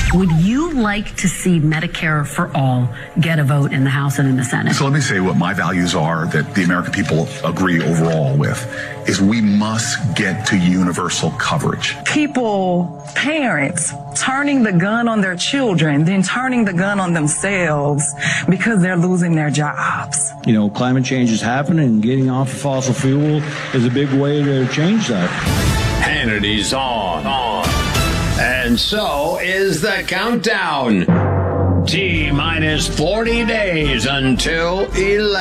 Would you like to see Medicare for all get a vote in the House and in the Senate? So let me say what my values are that the American people agree overall with is we must get to universal coverage. People, parents, turning the gun on their children, then turning the gun on themselves because they're losing their jobs. You know, climate change is happening, and getting off of fossil fuel is a big way to change that. Hannity's on. And so is the countdown. T-minus 40 days until 11.